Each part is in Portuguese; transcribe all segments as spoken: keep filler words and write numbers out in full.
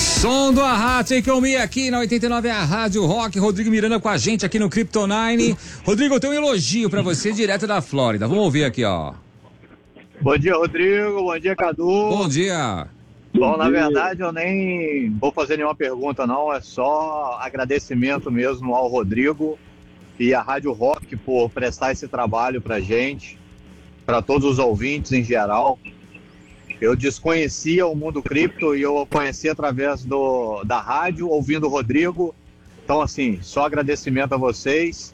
Som do Arra, Take On Me aqui na oitenta e nove, a Rádio Rock. Rodrigo Miranda com a gente aqui no Crypto nine. Rodrigo, eu tenho um elogio pra você direto da Flórida. Vamos ouvir aqui, ó. Bom dia, Rodrigo. Bom dia, Cadu. Bom dia. Bom, na verdade, eu nem vou fazer nenhuma pergunta, não. É só agradecimento mesmo ao Rodrigo e à Rádio Rock por prestar esse trabalho pra gente, para todos os ouvintes em geral. Eu desconhecia o mundo cripto e eu conheci através do, da rádio, ouvindo o Rodrigo. Então, assim, só agradecimento a vocês.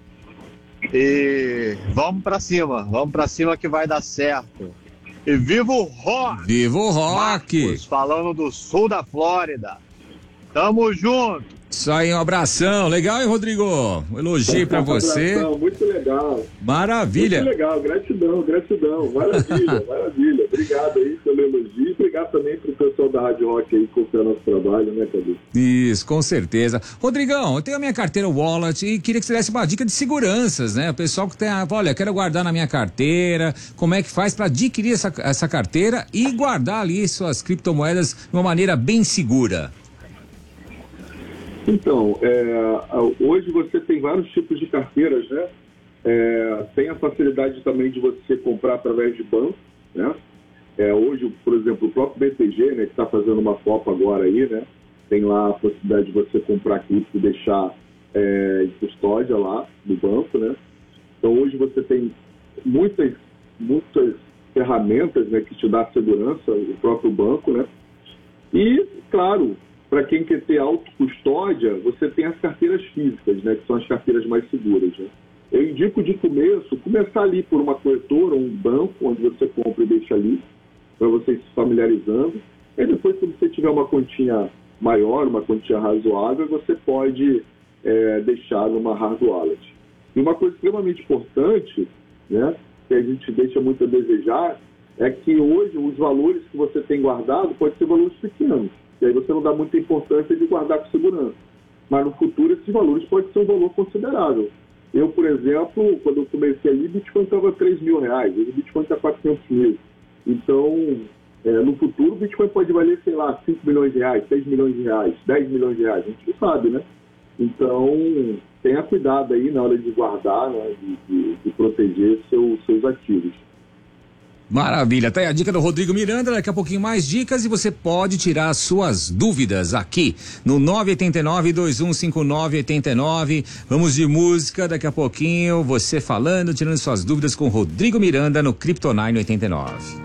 E vamos pra cima, vamos pra cima que vai dar certo. E viva o rock! Viva o rock! Marcos, falando do sul da Flórida. Tamo junto! Isso aí, um abração. Legal, hein, Rodrigo? Um elogio pra você. Abração, muito legal. Maravilha. Muito legal, gratidão, gratidão. Maravilha, maravilha. Obrigado aí pelo elogio e obrigado também pro pessoal da Rádio Rock aí que confia no nosso trabalho, né, Cadu? Isso, com certeza. Rodrigão, eu tenho a minha carteira Wallet e queria que você desse uma dica de seguranças, né? O pessoal que tem, olha, quero guardar na minha carteira, como é que faz para adquirir essa, essa carteira e guardar ali suas criptomoedas de uma maneira bem segura? Então, é, hoje você tem vários tipos de carteiras, né? É, tem a facilidade também de você comprar através de banco, né? É, hoje, por exemplo, o próprio B T G, né, que está fazendo uma Copa agora aí, né? Tem lá a possibilidade de você comprar cripto e deixar é, em custódia lá no banco, né? Então, hoje você tem muitas, muitas ferramentas, né, que te dá segurança, o próprio banco, né? E, claro, para quem quer ter autocustódia, você tem as carteiras físicas, né, que são as carteiras mais seguras, né? Eu indico de começo, começar ali por uma corretora, um banco, onde você compra e deixa ali, para você ir se familiarizando. E depois, se você tiver uma quantia maior, uma quantia razoável, você pode é, deixar numa hard wallet. E uma coisa extremamente importante, né, que a gente deixa muito a desejar, é que hoje os valores que você tem guardado podem ser valores pequenos. E aí você não dá muita importância de guardar com segurança. Mas no futuro esses valores podem ser um valor considerável. Eu, por exemplo, quando eu comecei ali, o Bitcoin estava três mil reais, hoje o Bitcoin está quatrocentos mil. Então, é, no futuro o Bitcoin pode valer, sei lá, cinco milhões de reais, seis milhões de reais, dez milhões de reais, a gente não sabe, né? Então, tenha cuidado aí na hora de guardar, né, de, de, de proteger seu, seus ativos. Maravilha, tá aí a dica do Rodrigo Miranda, daqui a pouquinho mais dicas e você pode tirar as suas dúvidas aqui no nove oito nove, dois um cinco nove, oito nove. Vamos de música, daqui a pouquinho você falando, tirando suas dúvidas com Rodrigo Miranda no Crypto nine oitenta e nove.